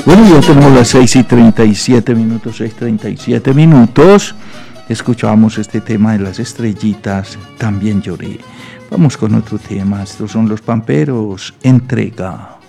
Bueno, ya tenemos las 6:37, 6:37. Escuchábamos este tema de las estrellitas, También lloré. Vamos con otro tema. Estos son los Pamperos, Entrega.